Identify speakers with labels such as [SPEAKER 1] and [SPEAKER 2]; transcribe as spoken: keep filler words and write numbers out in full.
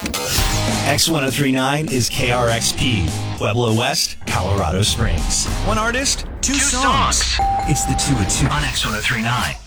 [SPEAKER 1] X ten thirty-nine is K R X P, Pueblo West, Colorado Springs. One artist, two,
[SPEAKER 2] Two
[SPEAKER 1] songs.
[SPEAKER 2] songs.
[SPEAKER 1] It's the two of two on X ten thirty-nine.